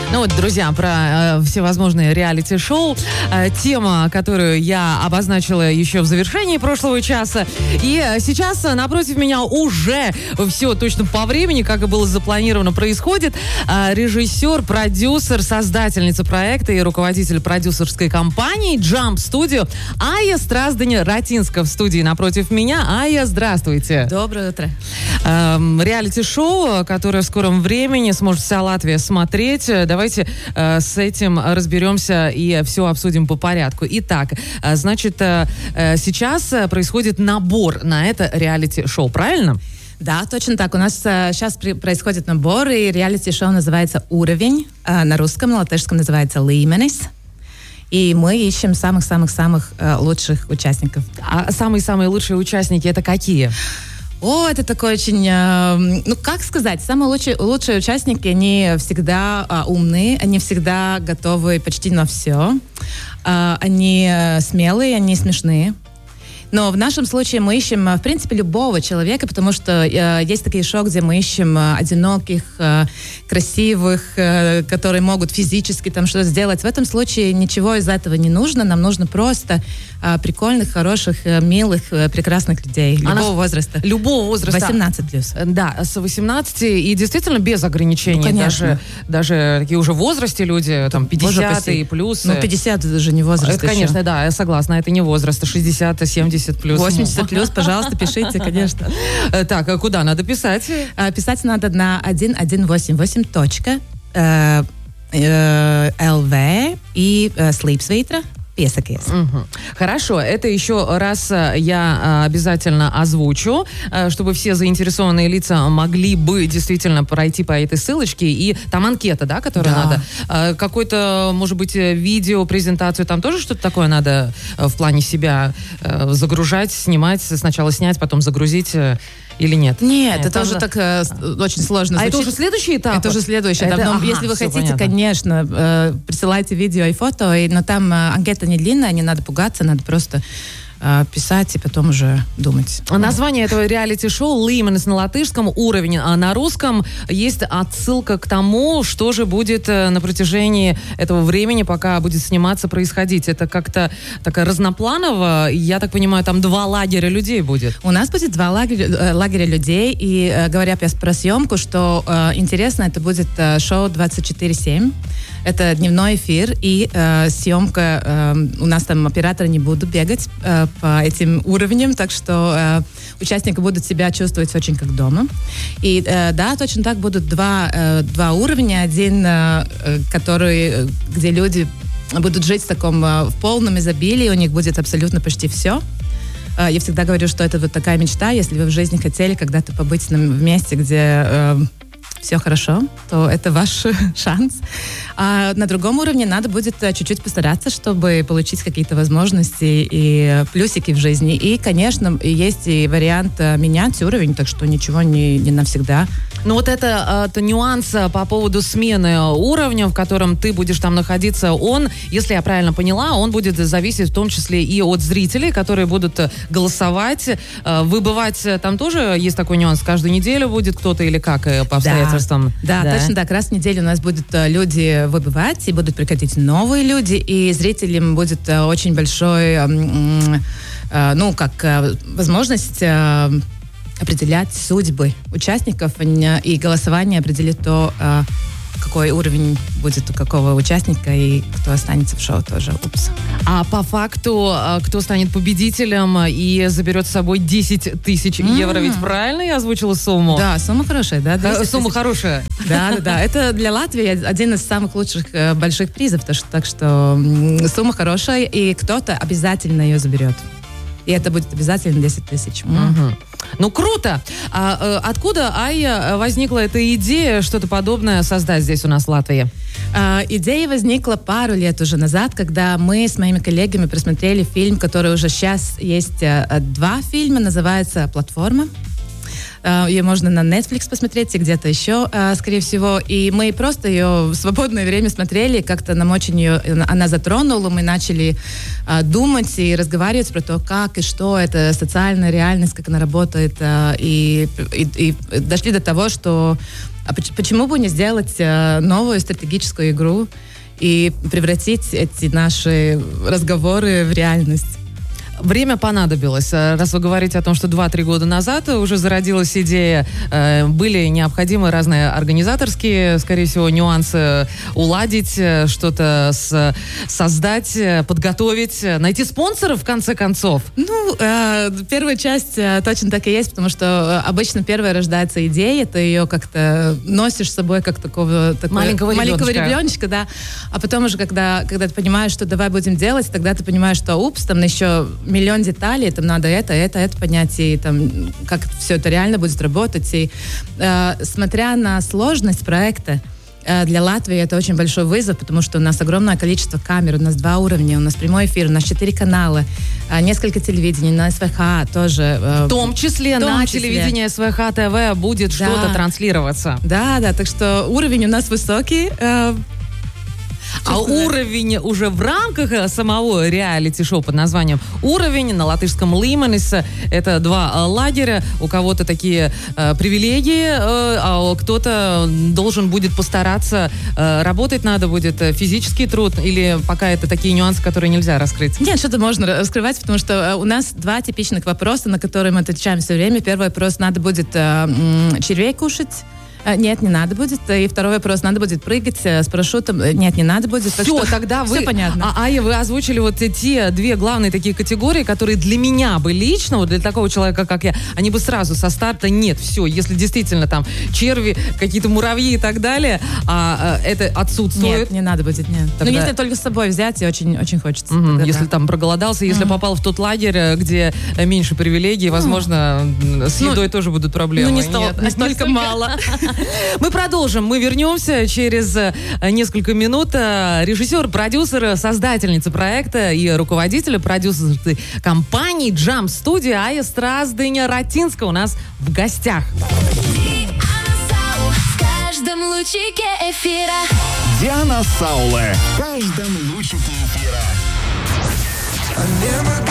Ну вот, друзья, про всевозможные реалити-шоу. Тема, которую я обозначила еще в завершении прошлого часа. И сейчас напротив меня уже все точно по времени, как и было запланировано, происходит. Режиссер, продюсер, создательница проекта и руководитель продюсерской компании Jump Studio Ая Стразданя-Ратинска в студии напротив меня. Ая, здравствуйте. Доброе утро. Реалити-шоу, которое в скором времени сможет вся Латвия смотреть. Давайте с этим разберемся и все обсудим по порядку. Итак, значит, сейчас происходит набор на это реалити-шоу, правильно? Да, точно так. У нас сейчас происходит набор, и реалити-шоу называется «Уровень». На русском, на латышском называется «Līmenis». И мы ищем самых-самых-самых лучших участников. А самые-самые лучшие участники это какие? О, это такой очень, как сказать, самые лучшие участники, они всегда умные, они всегда готовы почти на все, они смелые, они смешные. Но в нашем случае мы ищем, в принципе, любого человека, потому что есть такие шоу, где мы ищем одиноких, красивых, которые могут физически там что-то сделать. В этом случае ничего из этого не нужно. Нам нужно просто прикольных, хороших, милых, прекрасных людей любого возраста. Любого возраста. 18+. Да, с 18 и действительно без ограничений. Ну, конечно. Даже такие уже в возрасте люди, там, 50 и плюс. Ну, 50 это же не возраст. Это, конечно, да, я согласна, это не возраст. 60, 70 плюс. 80 плюс, пожалуйста, пишите, конечно. Так, а куда надо писать? Писать надо на 1188.lv и Sleepsvitra. Хорошо, это еще раз я обязательно озвучу, чтобы все заинтересованные лица могли бы действительно пройти по этой ссылочке. И там анкета, да, которую надо. Какой-то, может быть, видео, презентацию, там тоже что-то такое надо в плане себя загружать, снимать, сначала снять, потом загрузить. Или нет? Нет, это уже так очень сложно звучит. А это уже следующий этап? Это уже следующий этап. Но если вы хотите, понятно, конечно, присылайте видео и фото, но там анкета не длинная, не надо пугаться, надо просто писать и потом уже думать. Название этого реалити-шоу «Līmenis» на латышском, «Уровень» на русском. Есть отсылка к тому, что же будет на протяжении этого времени, пока будет сниматься, происходить. Это как-то так разнопланово. Я так понимаю, там 2 лагеря людей будет. У нас будет 2 лагеря людей. И говоря про съемку, что интересно, это будет шоу 24/7. Это дневной эфир и съемка. У нас там операторы не будут бегать по этим уровням, так что участники будут себя чувствовать очень как дома. И да, точно так будут два уровня. Один, где люди будут жить в таком в полном изобилии, у них будет абсолютно почти все. Я всегда говорю, что это вот такая мечта, если вы в жизни хотели когда-то побыть в месте, где все хорошо, то это ваш шанс. А на другом уровне надо будет чуть-чуть постараться, чтобы получить какие-то возможности и плюсики в жизни. И, конечно, есть и вариант менять уровень, так что ничего не навсегда. Ну вот это нюанс по поводу смены уровня, в котором ты будешь там находиться, он, если я правильно поняла, он будет зависеть в том числе и от зрителей, которые будут голосовать, выбывать. Там тоже есть такой нюанс, каждую неделю будет кто-то или как по обстоятельствам? Да, точно так. Раз в неделю у нас будут люди выбывать, и будут приходить новые люди, и зрителям будет очень большой, возможность определять судьбы участников, и голосование определит то, какой уровень будет у какого участника и кто останется в шоу тоже. А по факту, кто станет победителем и заберет с собой 10 тысяч евро, ведь правильно я озвучила сумму? Да, сумма хорошая, да? Сумма хорошая. Да. Это для Латвии один из самых лучших больших призов, так что сумма хорошая, и кто-то обязательно ее заберет. И это будет обязательно 10 тысяч. Ну, круто! Откуда, Ая, возникла эта идея что-то подобное создать здесь у нас в Латвии? Идея возникла пару лет уже назад, когда мы с моими коллегами просмотрели фильм, который уже сейчас есть 2 фильма, называется «Платформа». Ее можно на Netflix посмотреть и где-то еще, скорее всего. И мы просто ее в свободное время смотрели, как-то нам очень она затронула. Мы начали думать и разговаривать про то, как и что это социальная реальность, как она работает. И дошли до того, что А почему бы не сделать новую стратегическую игру и превратить эти наши разговоры в реальность? Время понадобилось. Раз вы говорите о том, что 2-3 года назад уже зародилась идея, были необходимы разные организаторские, скорее всего, нюансы уладить, что-то создать, подготовить, найти спонсоров, в конце концов. Ну, первая часть точно так и есть, потому что обычно первая рождается идея, ты ее как-то носишь с собой, как такого маленького ребеночка, да. А потом уже, когда ты понимаешь, что давай будем делать, тогда ты понимаешь, что там еще миллион деталей, там надо это понять, и там, как все это реально будет работать. И смотря на сложность проекта, для Латвии это очень большой вызов, потому что у нас огромное количество камер, у нас 2 уровня, у нас прямой эфир, у нас 4 канала, несколько телевидений, на СВХ тоже. В том числе на телевидении СВХ ТВ будет что-то транслироваться. Да, так что уровень у нас высокий. А уровень уже в рамках самого реалити-шоу под названием «Уровень» на латышском «Līmenis». Это 2 лагеря. У кого-то такие привилегии, а кто-то должен будет постараться. Работать надо будет, физический труд, или пока это такие нюансы, которые нельзя раскрыть? Нет, что-то можно раскрывать, потому что у нас 2 типичных вопроса, на которые мы отвечаем все время. Первый вопрос: надо будет червей кушать? Нет, не надо будет. И второй вопрос: надо будет прыгать с парашютом? Нет, не надо будет. Все, тогда вы... Все понятно. Ая, вы озвучили вот те 2 главные такие категории, которые для меня бы лично, вот для такого человека, как я, они бы сразу со старта: нет, все, если действительно там черви, какие-то муравьи и так далее, это отсутствует. Нет, не надо будет, нет. Тогда... Ну, если только с собой взять, и очень, очень хочется. Если там проголодался, если попал в тот лагерь, где меньше привилегий, возможно, с едой тоже будут проблемы. Ну, не столько мало. Мы продолжим. Мы вернемся через несколько минут. Режиссер, продюсер, создательница проекта и руководитель продюсерской компании Jump Studio Ая Страздыня-Ратинска у нас в гостях. В каждом лучике эфира. Диана Сауле. В каждом лучике эфира.